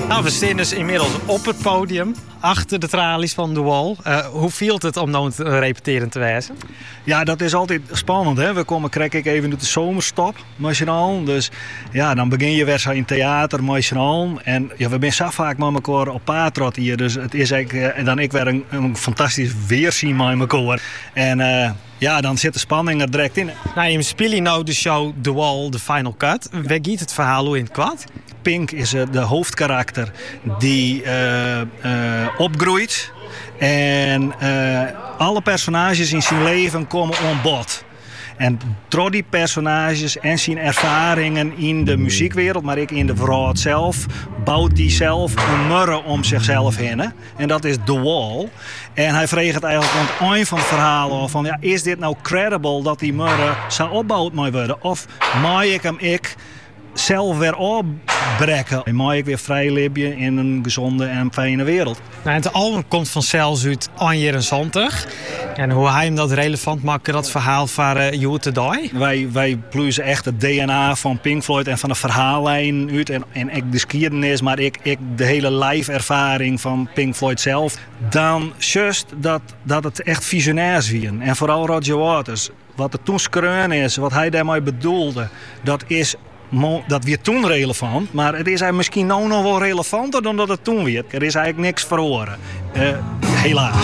Nou, we staan dus inmiddels op het podium, achter de tralies van The Wall. Hoe voelt het om nou te repeteren te wezen? Ja, dat is altijd spannend. Hè? Krijg ik even de zomerstop, machinaal. Dus ja, dan begin je weer zo in theater, machinaal. En ja, we zijn zo vaak met elkaar op paatrot hier. Dus het is eigenlijk, en dan ik weer een fantastisch weerzien met elkaar. En ja, dan zit de spanning er direct in. Nou, je speelt nou de show The Wall, The Final Cut. Waar gaat het verhaal in het kwad? Pink is de hoofdkarakter die opgroeit. En alle personages in zijn leven komen aan bod. En door die personages en zijn ervaringen in de muziekwereld, maar ook in de verhaal zelf, bouwt hij zelf een murre om zichzelf heen. Hè? En dat is The Wall. En hij vreegt het eigenlijk aan het eind van het verhaal af van, ja, is dit nou credible dat die murre zou opbouwd moet worden? Of mag ik hem zelf weer opbrekken? En mag ik weer vrij leven in een gezonde en fijne wereld? Nou, het album komt vanzelfs uit 71. En hoe hij hem dat relevant maakt, dat verhaal van You Today? Wij pluizen echt het DNA van Pink Floyd en van de verhaallijn uit. En ik de geschiedenis, maar ik de hele live-ervaring van Pink Floyd zelf. Dan just dat het echt visionairs was. En vooral Roger Waters. Wat er toen skreun is, wat hij daarmee bedoelde, dat weer toen relevant, maar het is eigenlijk misschien nou nog wel relevanter dan dat het toen werd. Er is eigenlijk niks verloren. Helaas.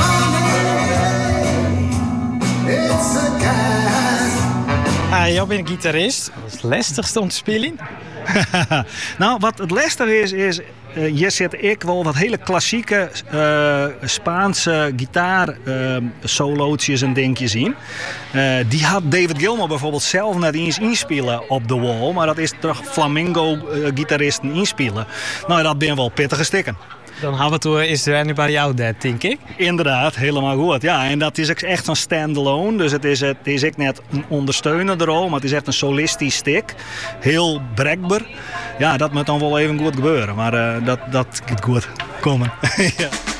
Jij bent een gitarist. Wat is het lastigste om te spelen? Nou, wat het lastige is hier zit ik wel wat hele klassieke Spaanse gitaar solootjes en dingetjes in. Die had David Gilmour bijvoorbeeld zelf net eens inspelen op The Wall, maar dat is toch flamenco-gitaristen inspelen. Nou, dat ben wel pittige stikken. Dan gaan we toe Is There Anybody Out There, denk ik. Inderdaad, helemaal goed. Ja, en dat is echt een standalone. Dus het is echt net een ondersteunende rol, maar het is echt een solistisch stuk. Heel brekbaar. Ja, dat moet dan wel even goed gebeuren. Maar dat gaat goed komen. Ja.